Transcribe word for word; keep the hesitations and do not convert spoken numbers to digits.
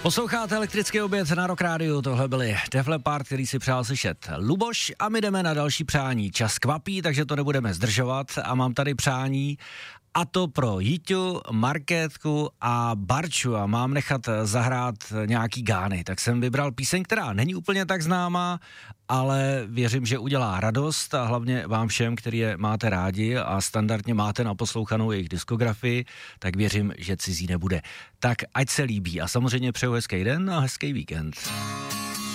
Posloucháte Elektrický oběd na Rock Rádiu, tohle byly Def Leppard, který si přál slyšet Luboš a my jdeme na další přání. Čas kvapí, takže to nebudeme zdržovat a mám tady přání a to pro Jiťu, Markétku a Barču a mám nechat zahrát nějaký gány. Tak jsem vybral píseň, která není úplně tak známá, ale věřím, že udělá radost a hlavně vám všem, který je máte rádi a standardně máte naposlouchanou jejich diskografii, tak věřím, že cizí nebude. Tak ať se líbí a samozřejmě přeju hezký den a hezký víkend.